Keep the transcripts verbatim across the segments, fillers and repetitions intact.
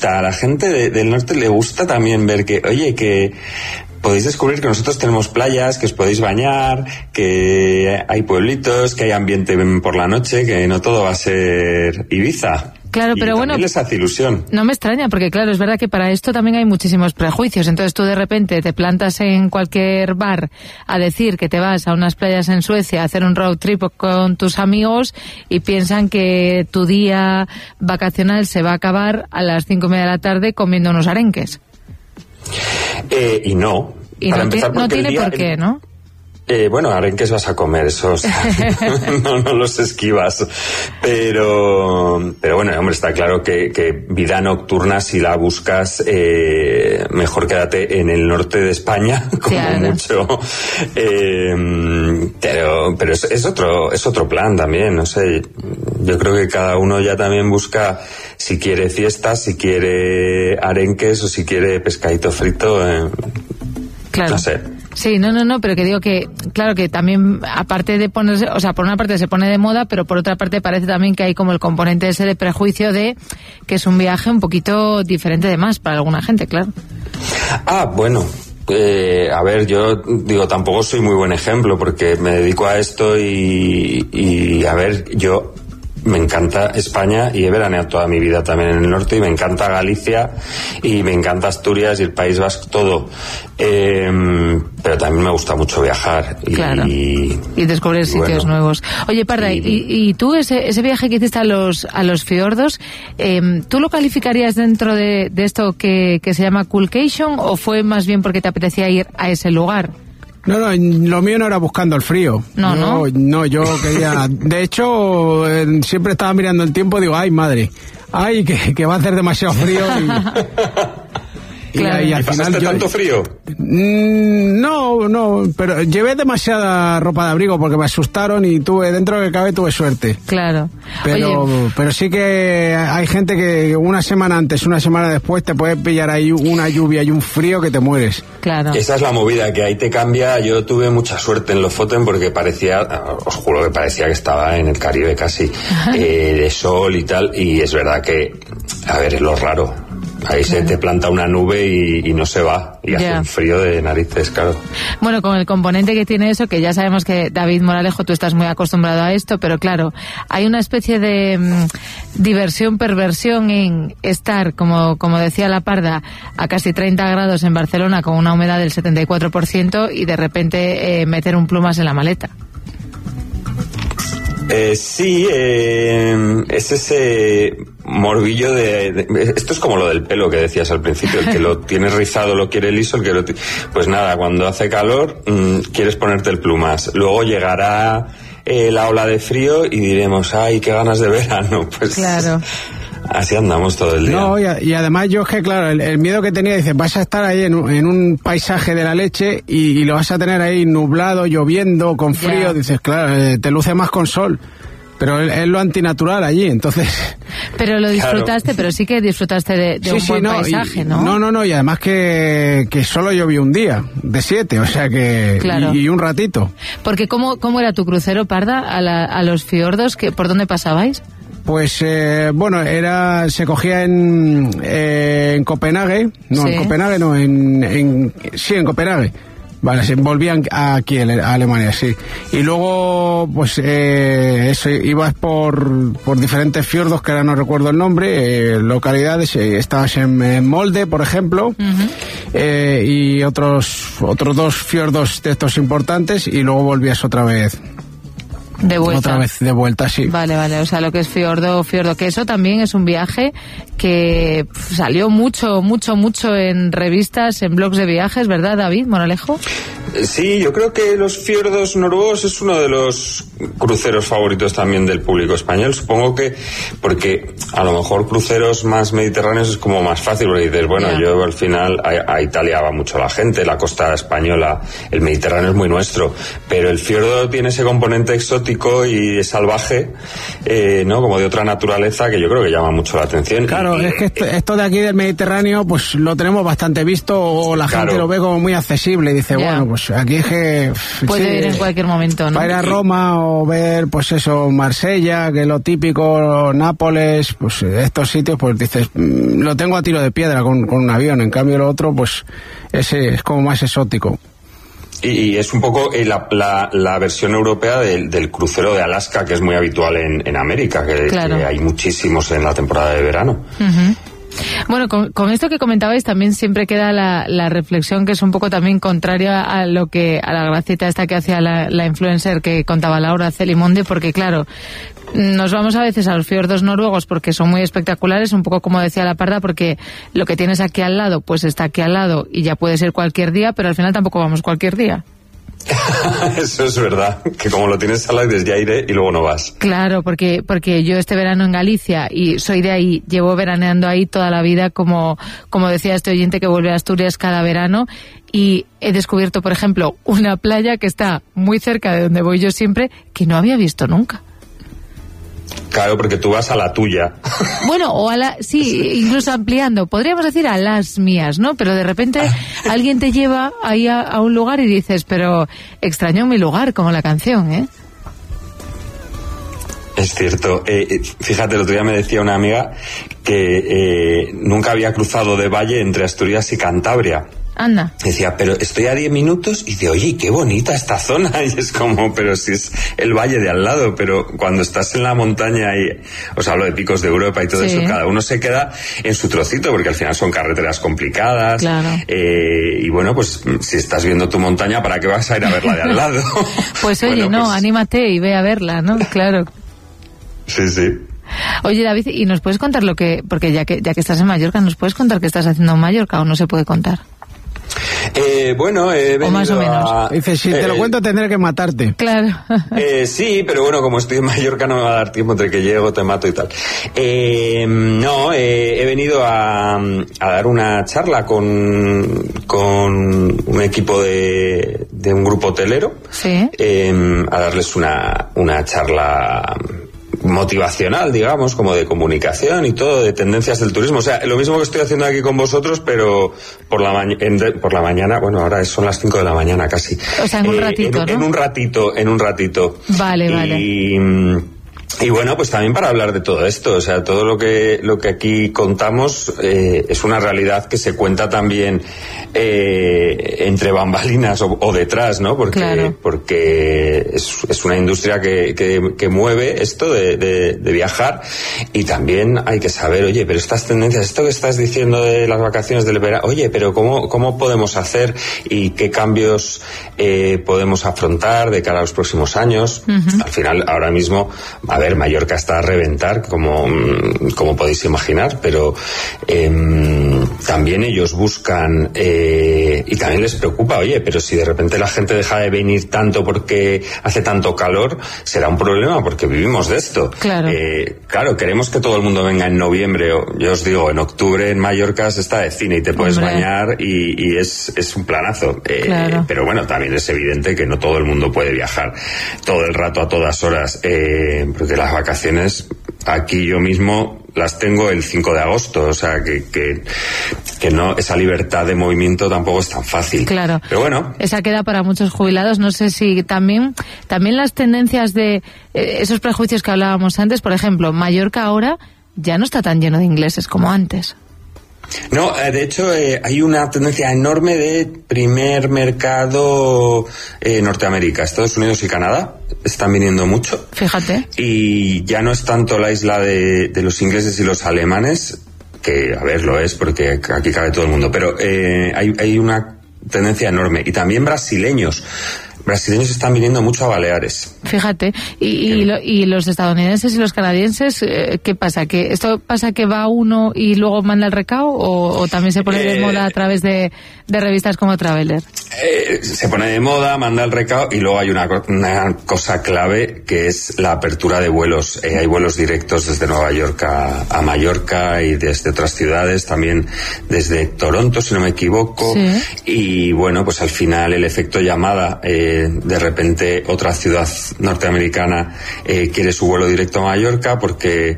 gusta, a la gente de, del norte le gusta también ver que, oye, que podéis descubrir que nosotros tenemos playas, que os podéis bañar, que hay pueblitos, que hay ambiente por la noche, que no todo va a ser Ibiza. Claro, y pero bueno, les hace ilusión. No me extraña, porque claro, es verdad que para esto también hay muchísimos prejuicios. Entonces tú de repente te plantas en cualquier bar a decir que te vas a unas playas en Suecia a hacer un road trip con tus amigos y piensan que tu día vacacional se va a acabar a las cinco y media de la tarde comiendo unos arenques. Eh, y no. Y no, ti- no tiene día, por qué, ¿no? Eh, bueno, arenques vas a comer, esos no, no los esquivas, pero pero bueno, hombre, está claro que, que vida nocturna, si la buscas, eh, mejor quédate en el norte de España, como claro. mucho, eh, pero pero es, es otro es otro plan también, no sé, yo creo que cada uno ya también busca si quiere fiestas, si quiere arenques o si quiere pescadito frito, eh, claro. no sé. Sí, no, no, no, pero que digo que, claro, que también, aparte de ponerse, o sea, por una parte se pone de moda, pero por otra parte parece también que hay como el componente ese de prejuicio de que es un viaje un poquito diferente de más para alguna gente, claro. Ah, bueno. Eh, a ver, yo digo, tampoco soy muy buen ejemplo porque me dedico a esto y, y a ver, yo me encanta España y he veraneado toda mi vida también en el norte y me encanta Galicia y me encanta Asturias y el País Vasco, todo. Eh, pero también me gusta mucho viajar y, claro. y, y descubrir y sitios bueno, nuevos. Oye, Parda, y, y, y tú ese, ese viaje que hiciste a los a los fiordos, eh, ¿tú lo calificarías dentro de, de esto que, que se llama coolcation o fue más bien porque te apetecía ir a ese lugar? No, no, lo mío no era buscando el frío. No, yo, no. No, yo quería... De hecho, eh, siempre estaba mirando el tiempo y digo, ay, madre, ay, que, que va a hacer demasiado frío y... Claro. ¿Y, y al final pasaste yo, tanto frío? Mmm, no, no, pero llevé demasiada ropa de abrigo porque me asustaron y tuve, dentro de que cabe, tuve suerte. Claro. Pero, Oye, pero sí que hay gente que una semana antes, una semana después te puede pillar ahí una lluvia y un frío que te mueres. Claro. Esa es la movida, que ahí te cambia. Yo tuve mucha suerte en Lofoten porque parecía, os juro que parecía que estaba en el Caribe casi, eh, de sol y tal, y es verdad que, a ver, es lo raro. Ahí claro. se te planta una nube y, y no se va. Y hace yeah. un frío de narices, claro. Bueno, con el componente que tiene eso, que ya sabemos que David Moralejo, tú estás muy acostumbrado a esto, pero claro, hay una especie de mmm, diversión, perversión en estar, como, como decía la Parda, a casi treinta grados en Barcelona con una humedad del setenta y cuatro por ciento y de repente eh, meter un plumas en la maleta. Eh, sí, eh, es ese morbillo de, de... Esto es como lo del pelo que decías al principio, el que lo tiene rizado lo quiere liso, el que lo... Pues nada, cuando hace calor mmm, quieres ponerte el plumas. Luego llegará eh, la ola de frío y diremos, ay, qué ganas de verano. Pues claro. Así andamos todo el día. No, y, a, y además yo es que, claro, el, el miedo que tenía, dices, vas a estar ahí en un, en un paisaje de la leche y, y lo vas a tener ahí nublado, lloviendo, con frío, yeah. dices, claro, eh, te luce más con sol. Pero es, es lo antinatural allí, entonces... Pero lo disfrutaste, claro. pero sí que disfrutaste de, de sí, un sí, buen no, paisaje, y, ¿no? No, no, no, y además que, que solo llovió un día, de siete, o sea que... Claro. Y, y un ratito. Porque ¿cómo, cómo era tu crucero, Parda, a, la, a los fiordos? Que, ¿por dónde pasabais? Pues, eh, bueno, era se cogía en, eh, en Copenhague, no, sí. en Copenhague no, en, en... Sí, en Copenhague. Vale, se volvían aquí a Alemania, sí. Y luego, pues, eh, eso, ibas por, por diferentes fiordos, que ahora no recuerdo el nombre, eh, localidades, eh, estabas en, en Molde, por ejemplo, uh-huh. eh, y otros, otros dos fiordos de estos importantes, y luego volvías otra vez. De vuelta. Otra vez de vuelta, sí. Vale, vale, o sea, lo que es fiordo, fiordo, que eso también es un viaje que salió mucho, mucho, mucho en revistas, en blogs de viajes, ¿verdad, David Moralejo? Sí, yo creo que los fiordos noruegos es uno de los cruceros favoritos también del público español. Supongo que porque a lo mejor cruceros más mediterráneos es como más fácil, porque dices, bueno, yeah. yo al final a, a Italia va mucho la gente, la costa española, el Mediterráneo es muy nuestro, pero el fiordo tiene ese componente exótico y salvaje, eh, ¿no? Como de otra naturaleza que yo creo que llama mucho la atención. Claro, y, es que esto, esto de aquí del Mediterráneo pues lo tenemos bastante visto o la gente claro. lo ve como muy accesible y dice, yeah. bueno, pues vamos, aquí es que... Puede sí, ir en cualquier momento, ¿no? Para ir a Roma o ver, pues eso, Marsella, que es lo típico, Nápoles, pues estos sitios, pues dices, mmm, lo tengo a tiro de piedra con, con un avión, en cambio lo otro, pues ese es como más exótico. Y es un poco la, la, la versión europea del, del crucero de Alaska, que es muy habitual en, en América, que, claro. que hay muchísimos en la temporada de verano. Uh-huh. Bueno, con, con esto que comentabais también siempre queda la, la reflexión que es un poco también contraria a lo que a la gracieta esta que hacía la, la influencer que contaba Laura Celimonde, porque claro, nos vamos a veces a los fiordos noruegos porque son muy espectaculares, un poco como decía la Parda, porque lo que tienes aquí al lado, pues está aquí al lado y ya puede ser cualquier día, pero al final tampoco vamos cualquier día. Eso es verdad, que como lo tienes al lado dices ya iré y luego no vas. Claro, porque porque yo este verano en Galicia y soy de ahí, llevo veraneando ahí toda la vida, como como decía este oyente que vuelve a Asturias cada verano, y he descubierto, por ejemplo, una playa que está muy cerca de donde voy yo siempre, que no había visto nunca. Claro, porque tú vas a la tuya. Bueno, o a la... Sí, incluso ampliando. Podríamos decir a las mías, ¿no? Pero de repente alguien te lleva ahí a, a un lugar y dices, pero extraño mi lugar, como la canción, ¿eh? Es cierto. Eh, fíjate, el otro día me decía una amiga que eh, nunca había cruzado de valle entre Asturias y Cantabria. Anda. Decía, pero estoy a diez minutos y de, oye, qué bonita esta zona. Y es como, pero si es el valle de al lado, pero cuando estás en la montaña y os hablo de picos de Europa y todo sí. eso, cada uno se queda en su trocito porque al final son carreteras complicadas. Claro. Eh, y bueno, pues si estás viendo tu montaña, ¿para qué vas a ir a verla de al lado? Pues oye, bueno, no, pues... anímate y ve a verla, ¿no? Claro. Sí, sí. Oye, David, ¿y nos puedes contar lo que, porque ya que, ya que estás en Mallorca, ¿nos puedes contar qué estás haciendo en Mallorca o no se puede contar? Eh, bueno, he venido o más o menos. A... Dice, si eh, te lo cuento tendré que matarte. Claro. Eh, sí, pero bueno, como estoy en Mallorca no me va a dar tiempo entre que llego, te mato y tal. Eh, no, eh, he venido a, a dar una charla con, con un equipo de, de un grupo hotelero. Sí. Eh, a darles una, una charla motivacional, digamos, como de comunicación y todo, de tendencias del turismo. O sea, lo mismo que estoy haciendo aquí con vosotros, pero por la, ma- en de, por la mañana, bueno, ahora son las cinco de la mañana casi. O sea, en un ratito, eh, en, ¿no? En un ratito, en un ratito. Vale, y, vale. Y bueno, pues también para hablar de todo esto, o sea, todo lo que lo que aquí contamos eh, es una realidad que se cuenta también eh, entre bambalinas o, o detrás, ¿no? Porque claro. porque es, es una industria que, que, que mueve esto de, de, de viajar y también hay que saber, oye, pero estas tendencias, esto que estás diciendo de las vacaciones del verano, oye, pero cómo cómo podemos hacer y qué cambios eh, podemos afrontar de cara a los próximos años. Uh-huh. Al final, ahora mismo, a ver, Mallorca está a reventar, como, como podéis imaginar, pero eh, también ellos buscan eh, y también les preocupa, oye, pero si de repente la gente deja de venir tanto porque hace tanto calor, será un problema porque vivimos de esto. Claro. Eh, claro, queremos que todo el mundo venga en noviembre, o, yo os digo, en octubre en Mallorca se está de cine y te puedes Hombre. bañar y, y es, es un planazo. Eh, claro. Pero bueno, también es evidente que no todo el mundo puede viajar todo el rato a todas horas, eh, porque las vacaciones aquí yo mismo las tengo el cinco de agosto, o sea que, que, que no, esa libertad de movimiento tampoco es tan fácil. Claro. Pero bueno. Esa queda para muchos jubilados. No sé si también, también las tendencias de eh, esos prejuicios que hablábamos antes, por ejemplo, Mallorca ahora ya no está tan lleno de ingleses como antes. No, de hecho eh, hay una tendencia enorme de primer mercado eh, Norteamérica, Estados Unidos y Canadá están viniendo mucho. Fíjate. Y ya no es tanto la isla de, de los ingleses y los alemanes, que a ver, lo es porque aquí cabe todo el mundo, pero eh, hay, hay una tendencia enorme. Y también brasileños. Brasileños están viniendo mucho a Baleares. Fíjate, y, y, lo, y los estadounidenses y los canadienses, eh, ¿qué pasa? ¿Que esto pasa que va uno y luego manda el recao o, o también se pone de eh, moda a través de, de revistas como Traveler? Eh, se pone de moda, manda el recao y luego hay una, una cosa clave que es la apertura de vuelos. Eh, hay vuelos directos desde Nueva York a, a Mallorca y desde otras ciudades, también desde Toronto, si no me equivoco. Sí. Y bueno, pues al final el efecto llamada, eh, de repente otra ciudad norteamericana eh, quiere su vuelo directo a Mallorca porque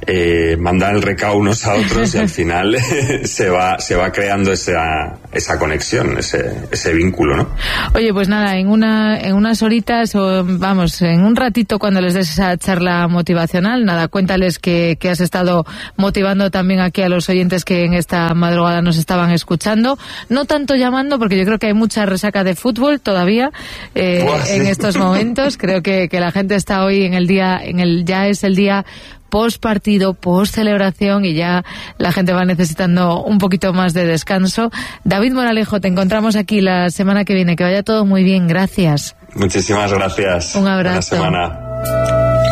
eh, mandan el recao unos a otros y al final se va se va creando esa esa conexión, ese ese vínculo, ¿no? Oye, pues nada, en una en unas horitas o vamos, en un ratito cuando les des esa charla motivacional, nada, cuéntales que, que has estado motivando también aquí a los oyentes que en esta madrugada nos estaban escuchando, no tanto llamando porque yo creo que hay mucha resaca de fútbol todavía eh, Buah, sí. en estos momentos, creo que, que la gente está hoy en el día, en el ya es el día post partido, post celebración y ya la gente va necesitando un poquito más de descanso. David Moralejo, te encontramos aquí la semana que viene. Que vaya todo muy bien, gracias. Muchísimas gracias. Un abrazo. Buena semana.